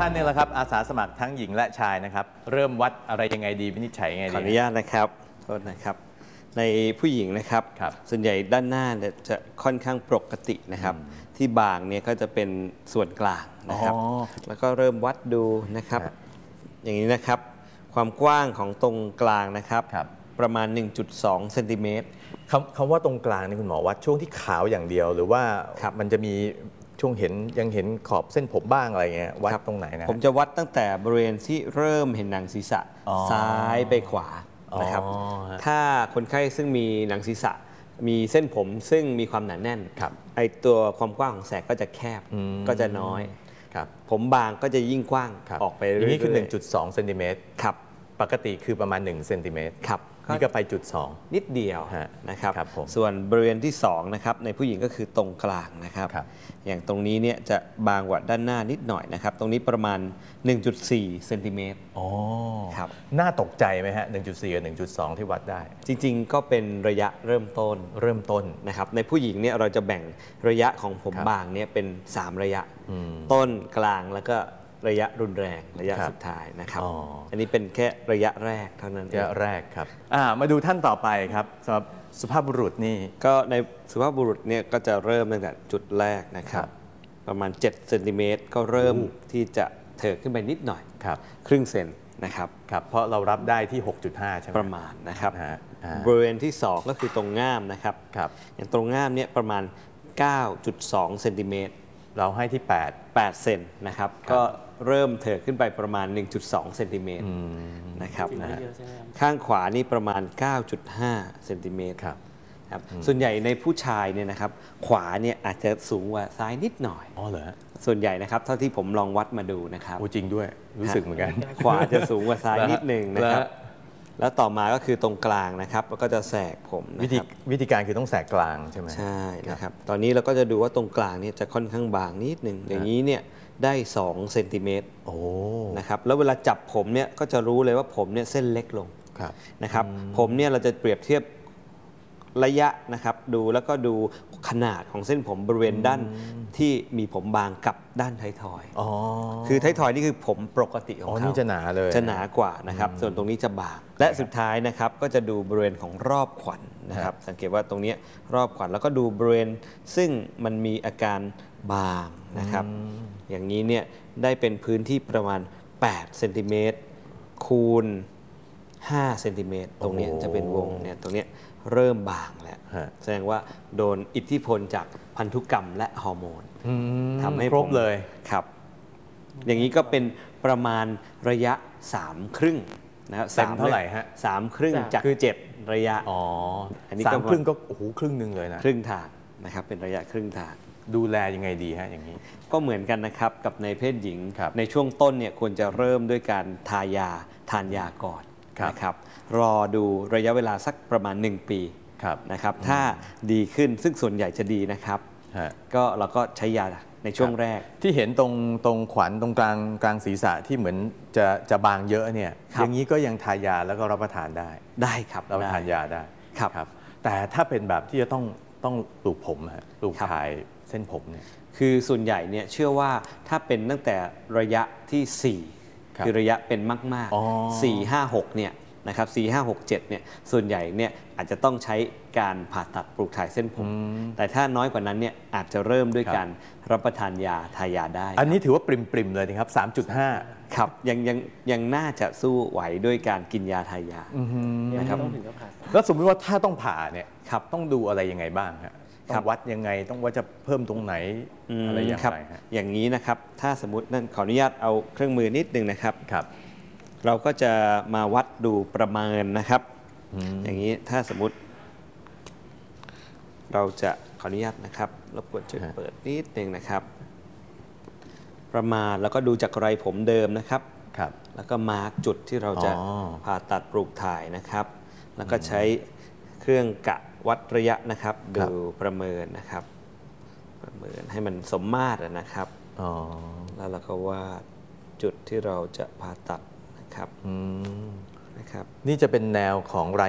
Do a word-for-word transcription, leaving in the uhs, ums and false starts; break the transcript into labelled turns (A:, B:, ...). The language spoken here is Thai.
A: ท่านเนี่ยแหละครับอาสาสมัครทั้งหญิงและชายนะครับเริ่มวัดอะไรยังไงดีวินิจฉัยยังไงดี
B: ขออนุญาตนะครับโทษนะครับในผู้หญิงนะครับส่วนใหญ่ด้านหน้าเนี่ยจะค่อนข้างปกตินะครับที่บางเนี่ยก็จะเป็นส่วนกลางนะครับแล้วก็เริ่มวัดดูนะครับอย่างนี้นะครับความกว้างของตรงกลางนะครับประมาณ หนึ่งจุดสอง เซนติเมตร
A: คำคำว่าตรงกลางนี่คุณหมอวัดช่วงที่ขาวอย่างเดียวหรือว่ามันจะมีช่วงเห็นยังเห็นขอบเส้นผมบ้างอะไรเงี้ยวัดตรงไหนนะ
B: ผมจะวัดตั้งแต่บริเวณที่เริ่มเห็นหนังศีรษะซ้ายไปขวานะครับถ้าคนไข้ซึ่งมีหนังศีรษะมีเส้นผมซึ่งมีความหนาแน่นไอตัวความกว้างของแสกก็จะแคบก็จะน้อยผมบางก็จะยิ่งกว้างออกไปเรื่อยๆ
A: นี่คือ หนึ่งจุดสอง เซนติเมตร
B: ครับ
A: ปกติคือประมาณหนึ่งเซนติเมตร
B: ครับ
A: นี่ก็ไปจุดสอง
B: นิดเดียวนะครับส่วนบริเวณที่สองนะครับในผู้หญิงก็คือตรงกลางนะครับอย่างตรงนี้เนี่ยจะบางกว่าด้านหน้านิดหน่อยนะครับตรงนี้ประมาณ หนึ่งจุดสี่ เซนติเมตร
A: อ๋อครับน่าตกใจไหมฮะ หนึ่งจุดสี่ กับ หนึ่งจุดสอง ที่วัดได้
B: จริงๆก็เป็นระยะเริ่มต้น
A: เริ่มต้น
B: นะครับในผู้หญิงเนี่ยเราจะแบ่งระยะของผมบางเนี่ยเป็นสามระยะต้นกลางแล้วก็ระยะรุนแรงระยะสุดท้ายนะครับ อ, อันนี้เป็นแค่ระยะแรกเท่านั้น
A: ระยะแรกครับมาดูท่านต่อไปครับสำหรับสุภาพบุรุษนี่
B: ก็ในสุภาพบุรุษเนี่ยก็จะเริ่มตั้งแต่จุดแรกนะครับประมาณเจ็ดเซนติเมตรก็เริ่มที่จะเถิดขึ้นไปนิดหน่อย
A: ครับ
B: ครึ่งเซนนะครับ
A: ครับเพราะเรารับได้ที่ หกจุดห้า ใช่ไหม
B: ประมาณนะครับบริเวณที่สองก็คือตรงง่ามนะครับ
A: ครับ
B: อย่างตรงง่ามเนี่ยประมาณ เก้าจุดสอง เซนติเมตร
A: เราให้ที่แปด
B: แปดเซนนะครับก็เริ่มเถิดขึ้นไปประมาณ หนึ่งจุดสอง เซนติเมตรนะครับข้างขวานี่ประมาณ เก้าจุดห้า เซนติเมตรครับส่วนใหญ่ในผู้ชายเนี่ยนะครับขวาเนี่ยอาจจะสูงกว่าซ้ายนิดหน่อย
A: อ๋อเหรอ
B: ส่วนใหญ่นะครับเท่าที่ผมลองวัดมาดูนะครับ
A: โอ้จริงด้วยรู้สึกเหมือนกัน
B: ขวาจะสูงกว่าซ้ายนิดนึงนะครับแล้วต่อมาก็คือตรงกลางนะครับแล้วก็จะแสกผม
A: วิธีวิธีการคือต้องแสกกลางใช่ไหม
B: ใช่นะครับตอนนี้เราก็จะดูว่าตรงกลางนี่จะค่อนข้างบางนิดนึงอย่างนี้เนี่ยได้สองเซนติเมตร
A: โอ้
B: นะครับแล้วเวลาจับผมเนี่ยก็จะรู้เลยว่าผมเนี่ยเส้นเล็กลงนะครับผมเนี่ยเราจะเปรียบเทียบระยะนะครับดูแล้วก็ดูขนาดของเส้นผมบริเวณด้านที่มีผมบางกับด้านท้ายทอย
A: อ๋อ
B: คือท้ายทอยนี่คือผมปกติของเขา
A: นี่จะหนาเลย
B: จะหนากว่านะครับส่วนตรงนี้จะบางและสุดท้ายนะครับก็จะดูบริเวณของรอบขวัญ นะครับสังเกตว่าตรงนี้รอบขวัญแล้วก็ดูบริเวณซึ่งมันมีอาการบางนะครับอย่างนี้เนี่ยได้เป็นพื้นที่ประมาณแปดเซนติเมตรคูณห้าเซนติเมตรตรงนี้จะเป็นวงเนี่ยตรงนี้เริ่มบางแล้วแสดงว่าโดนอิทธิพลจากพันธุกรรมและฮอร์โมนทำให้
A: ครบเลย
B: ครับอย่างนี้ก็เป็นประมาณระยะสามครึ่งนะครับ
A: สามเท่าไหร่ฮะ
B: สามครึ่งจากเจ็ดระยะ
A: อ๋ออันนี้สามครึ่งก็โอ้โหครึ่งหนึ่งเลยนะ
B: ครึ่งทางนะครับเป็นระยะครึ่งทาง
A: ดูแลยังไงดีฮะอย่างนี้
B: ก็เหมือนกันนะครับกับในเพศหญิงในช่วงต้นเนี่ยควรจะเริ่มด้วยการทายาทานยาก่อนนะครับรอดูระยะเวลาสักประมาณหนึ่งปีนะครับถ้าดีขึ้นซึ่งส่วนใหญ่จะดีนะครับก็เราก็ใช้ยาในช่วงแรก
A: ที่เห็นตรงตรงขวัญตรงกลางกลางศีรษะที่เหมือนจะจะบางเยอะเนี่ยอย่างนี้ก็ยังทายาแล้วก็รับประทานได้
B: ได้ครับ
A: รับประทานยาได้
B: ครับ
A: แต่ถ้าเป็นแบบที่จะต้องต้องปลูกผมฮะปลูกถ่ายเส้นผมเนี่ย
B: คือส่วนใหญ่เนี่ยเชื่อว่าถ้าเป็นตั้งแต่ระยะที่สี่คือระยะเป็นมากๆสี่ ห้า หกเนี่ยนะครับสี่ ห้า หก เจ็ดเนี่ยส่วนใหญ่เนี่ยอาจจะต้องใช้การผ่าตัดปลูกถ่ายเส้นผมแต่ถ้าน้อยกว่านั้นเนี่ยอาจจะเริ่มด้วยการรับประทานยาทายาได้
A: อันนี้ถือว่าปริมๆเลยนะครับ สามจุดห้า
B: ครับยังยังยังน่าจะสู้ไหวด้วยการกินยาทายานะครับ
A: แล้วสมมติว่าถ้าต้องผ่าเนี่ยครับต้องดูอะไรยังไงบ้างครับต้องวัดยังไงต้องว่าจะเพิ่มตรงไหนอะไรอย่างไร
B: อย่างนี้นะครับถ้าสมมตินั่นขออนุญาตเอาเครื่องมือนิดนึงนะครับเราก็จะมาวัดดูประเมินนะครับอย่างนี้ถ้าสมมติเราจะขออนุญาตนะครับรบกวนช่วยเปิดนิดนึงนะครับประมาณแล้วก็ดูจากไรผมเดิมนะครับแล้วก็มาร์กจุดที่เราจะผ่าตัดปลูกถ่ายนะครับแล้วก็ใช้เครื่องกะวัดระยะนะครับดูประเมินนะครับประเมินให้มันสมมาตรนะครับแล้วเราก็วาดจุดที่เราจะผ่าตัดนะครับ
A: นี่จะเป็นแนวของราย